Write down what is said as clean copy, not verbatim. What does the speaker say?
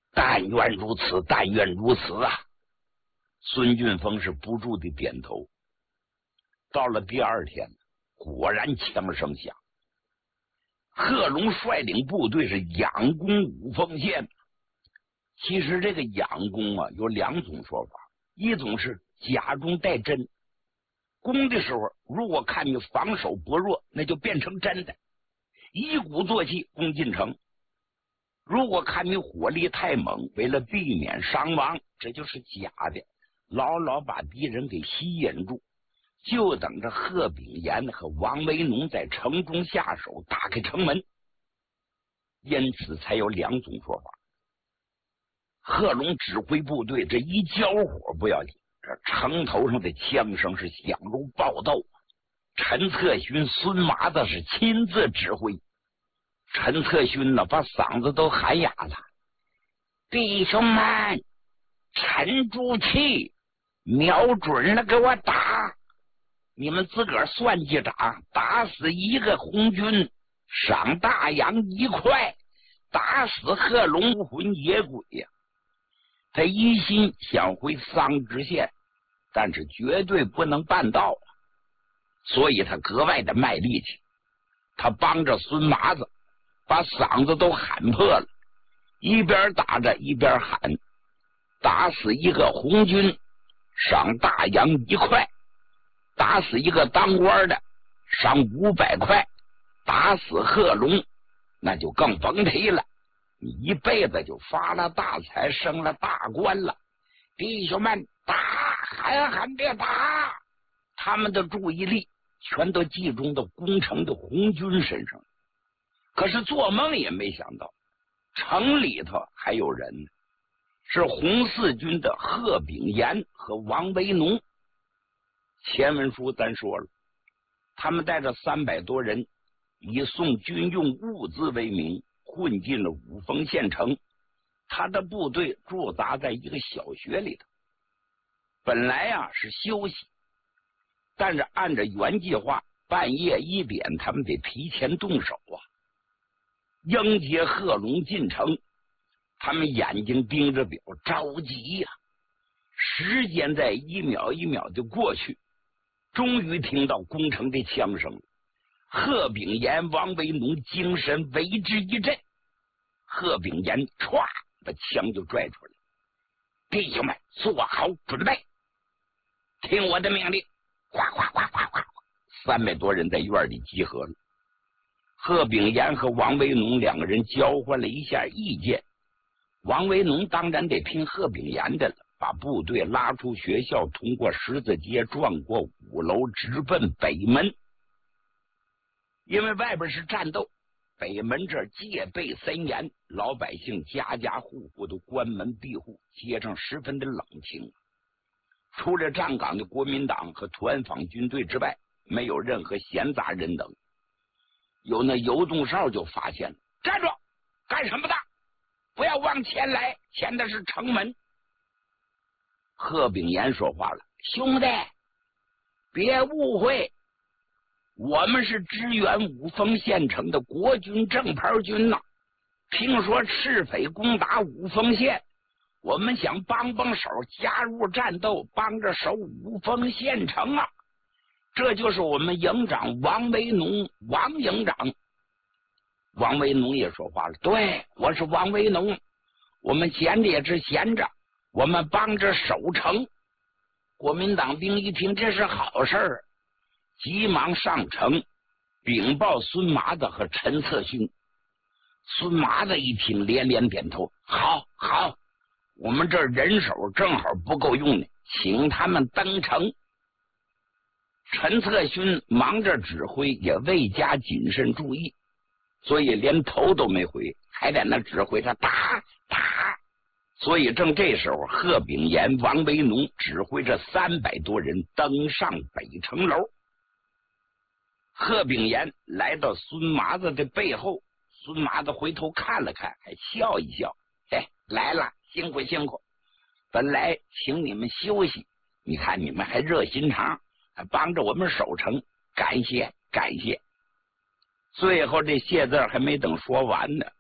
但愿如此，但愿如此啊！孙俊峰是不住的点头。到了第二天，果然枪声响，贺龙率领部队是仰攻五峰县。其实这个仰攻啊，有两种说法，一种是假中带真，攻的时候如果看你防守薄弱，那就变成真的，一鼓作气攻进城；如果看你火力太猛，为了避免伤亡，这就是假的，牢牢把敌人给吸引住，就等着贺炳炎和王维农在城中下手，打开城门。因此才有两种说法。贺龙指挥部队这一交火不要紧，这城头上的枪声是响如爆豆。陈策勋、孙麻子是亲自指挥。陈策勋呢，把嗓子都喊哑了：“弟兄们，沉住气，瞄准了给我打！你们自个儿算计着啊，打死一个红军，赏大洋1块，打死贺龙无魂野鬼呀！”他一心想回桑植县，但是绝对不能办到，所以他格外的卖力气。他帮着孙麻子把嗓子都喊破了，一边打着一边喊：“打死一个红军，赏大洋1块；打死一个当官的，赏500块；打死贺龙，那就更甭提了，你一辈子就发了大财，升了大官了。弟兄们，打，喊别打！”他们的注意力全都集中到攻城的红军身上。可是做梦也没想到，城里头还有人呢，是红四军的贺炳炎和王维农。前文书咱说了，他们带着300多人，以送军用物资为名，混进了五峰县城。他的部队驻扎在一个小学里头，本来啊是休息，但是按照原计划，半夜1点他们得提前动手啊，迎接贺龙进城。他们眼睛盯着表，着急呀。时间在一秒一秒的过去，终于听到攻城的枪声了。贺炳炎、王维农精神为之一振，贺炳炎歘把枪就拽出来：“弟兄们，做好准备，听我的命令！”哗哗哗哗哗，300多人在院里集合了。贺炳炎和王维农两个人交换了一下意见，王维农当然得听贺炳炎的了，把部队拉出学校，通过十字街，转过5楼，直奔北门。因为外边是战斗，北门这儿戒备森严，老百姓家家户户都关门闭户，街上十分的冷清。除了站岗的国民党和团防军队之外，没有任何闲杂人等。有那游动哨就发现了：“站住！干什么的？不要往前来，前的是城门。”贺炳炎说话了：“兄弟，别误会，我们是支援五峰县城的国军正牌军呐。听说赤匪攻打五峰县，我们想帮帮手，加入战斗，帮着守五峰县城啊！这就是我们营长王维农，王营长。”王维农也说话了：“对，我是王维农，我们闲着也是闲着，我们帮着守城。”国民党兵一听这是好事儿，急忙上城禀报孙麻子和陈策勋。孙麻子一听连连点头：“好好，我们这儿人手正好不够用呢，请他们登城。”陈策勋忙着指挥，也未加谨慎注意，所以连头都没回，还在那指挥他打打。所以正这时候，贺炳炎、王维农指挥着300多人登上北城楼。贺炳炎来到孙麻子的背后，孙麻子回头看了看，还笑一笑：“哎，来了，辛苦辛苦，本来请你们休息，你看你们还热心肠，还帮着我们守城，感谢感谢。”最后这谢字还没等说完呢，